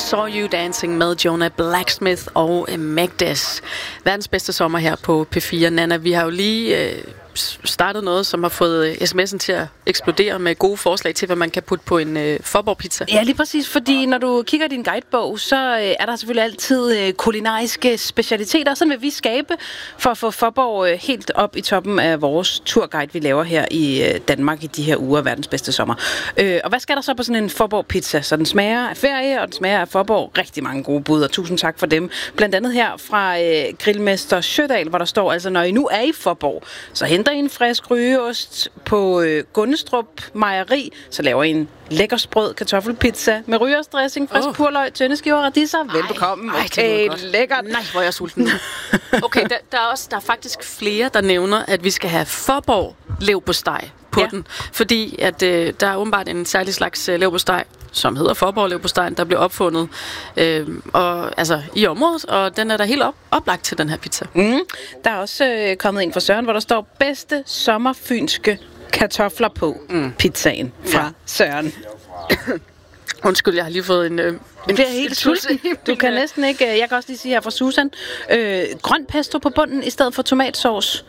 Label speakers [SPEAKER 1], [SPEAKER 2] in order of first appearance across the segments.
[SPEAKER 1] Saw You Dancing med Jonah Blacksmith og Magdes. Verdens bedste sommer her på P4. Nana, vi har jo lige startet noget, som har fået sms'en til at eksplodere med gode forslag til, hvad man kan putte på en Faaborg-pizza.
[SPEAKER 2] Ja, lige præcis, fordi når du kigger i din guidebog, så er der selvfølgelig altid kulinariske specialiteter. Sådan vil vi skabe for at få Faaborg helt op i toppen af vores turguide, vi laver her i Danmark i de her uger, verdens bedste sommer. Og hvad skal der så på sådan en Faaborg-pizza? Så den smager af ferie, og den smager af Faaborg. Rigtig mange gode bud, og tusind tak for dem. Blandt andet her fra Grillmester Sjødal, hvor der står altså, når I nu er i Faaborg, så henter I en frisk rygeost på Gundestrup Mejeri, så laver I en lækker sprød kartoffelpizza med rygeostdressing, frisk purløg, tynde skiver og radiser. Velbekomme.
[SPEAKER 1] Okay,
[SPEAKER 2] lækkert.
[SPEAKER 1] Nej, hvor er jeg sulten. Okay, der er faktisk flere, der nævner, at vi skal have Faaborg leverpostej på den. Fordi at der er åbenbart en særlig slags leverpostej, som hedder Faaborg leverpostej, der blev opfundet og, altså, i området, og den er der helt oplagt til den her pizza.
[SPEAKER 2] Der er også kommet en fra Søren, hvor der står bedste sommerfynske kartofler på pizzaen fra Søren.
[SPEAKER 1] Undskyld, jeg har lige fået en
[SPEAKER 2] det er helt sulten. Du kan næsten ikke. Jeg kan også lige sige her fra Susan. Grøn pesto på bunden i stedet for tomatsauce.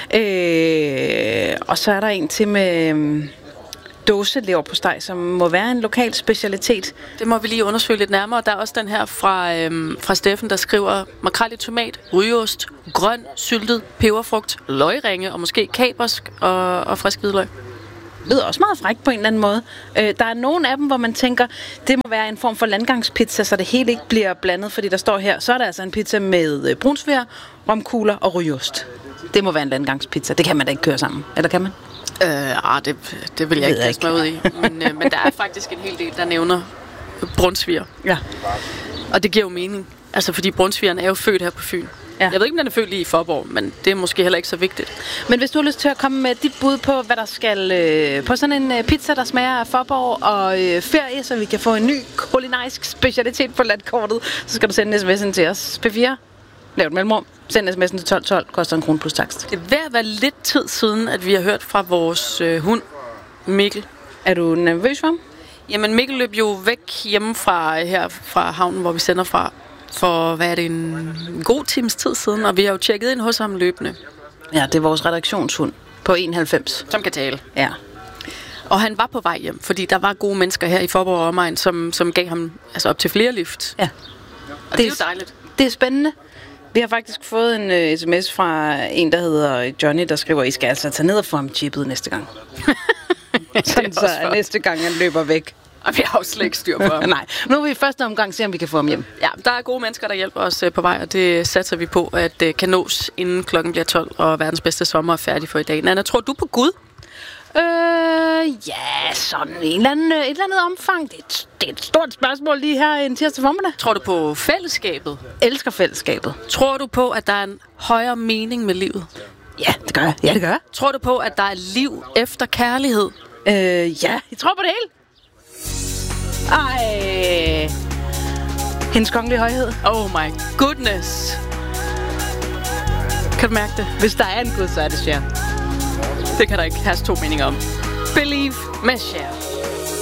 [SPEAKER 2] Og så er der en til med dåseleverpostej, som må være en lokal specialitet.
[SPEAKER 1] Det må vi lige undersøge lidt nærmere. Der er også den her fra Steffen, der skriver makrel i tomat, rygeost, grøn, syltet, peberfrugt, løgringe og måske kapersk og frisk hvidløg.
[SPEAKER 2] Det lyder også meget frækt på en eller anden måde. Der er nogle af dem, hvor man tænker, det må være en form for landgangspizza, så det hele ikke bliver blandet, fordi der står her, så er der altså en pizza med brunsviger, romkugler og rygeost. Det må være en landgangspizza. Det kan man da ikke køre sammen. Eller kan man?
[SPEAKER 1] Det vil jeg ikke kaste mig ud i. Men der er faktisk en hel del, der nævner brunsviger.
[SPEAKER 2] Ja.
[SPEAKER 1] Og det giver jo mening. Altså, fordi brunsvigeren er jo født her på Fyn. Ja. Jeg ved ikke, om den er født lige i Faaborg, men det er måske heller ikke så vigtigt.
[SPEAKER 2] Men hvis du har lyst til at komme med dit bud på, hvad der skal på sådan en pizza, der smager af Faaborg og ferie, så vi kan få en ny kulinarisk specialitet på landkortet, så skal du sende sms'en til os. P4, lav et mellemrum. Send sms'en til 1212, koster 1 krone plus takst.
[SPEAKER 1] Det er ved at være lidt tid siden, at vi har hørt fra vores hund, Mikkel.
[SPEAKER 2] Er du nervøs for ham?
[SPEAKER 1] Jamen, Mikkel løb jo væk hjemmefra her fra havnen, hvor vi sender fra, for hvad er det, en god times tid siden, og vi har jo tjekket ind hos ham løbende.
[SPEAKER 2] Ja, det er vores redaktionshund på 91.
[SPEAKER 1] Som kan tale.
[SPEAKER 2] Ja.
[SPEAKER 1] Og han var på vej hjem, fordi der var gode mennesker her i Faaborg og omegn, som gav ham altså op til flere lift.
[SPEAKER 2] Ja.
[SPEAKER 1] Og det er jo dejligt.
[SPEAKER 2] Det er spændende. Vi har faktisk fået en sms fra en, der hedder Johnny, der skriver, I skal altså tage ned og få ham chippet næste gang. Sådan så næste gang han løber væk.
[SPEAKER 1] Og vi har jo slet ikke styr på ham.
[SPEAKER 2] Nej, nu vil vi i første omgang se, om vi kan få ham hjem.
[SPEAKER 1] Ja, der er gode mennesker, der hjælper os på vej, og det satser vi på, at det kan nås, inden klokken bliver 12, og verdens bedste sommer er færdig for i dag. Nana, tror du på Gud?
[SPEAKER 2] Ja, sådan et eller andet omfang. Det er et stort spørgsmål lige her en tirsdag formiddag.
[SPEAKER 1] Tror du på fællesskabet?
[SPEAKER 2] Elsker fællesskabet.
[SPEAKER 1] Tror du på, at der er en højere mening med livet?
[SPEAKER 2] Ja, det gør jeg. Ja, det gør jeg.
[SPEAKER 1] Tror du på, at der er liv efter kærlighed?
[SPEAKER 2] Ja, jeg tror på det hele. Ej. Hendes kongelige højhed.
[SPEAKER 1] Oh my goodness. Kan du mærke det?
[SPEAKER 2] Hvis der er en Gud, så er det Cher.
[SPEAKER 1] Det kan der ikke have to meninger om. Believe med Cher.